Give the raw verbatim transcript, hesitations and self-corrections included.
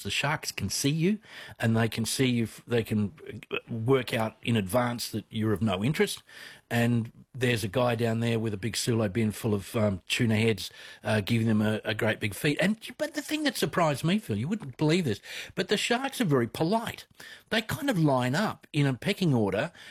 the sharks can see you, and they can see if they can work out in advance that you're of no interest. And there's a guy down there with a big silo bin full of um, tuna heads, uh, giving them a, a great big feed. And but the thing that surprised me, Phil, you wouldn't believe this, but the sharks are very polite. They kind of line up in a pecking order,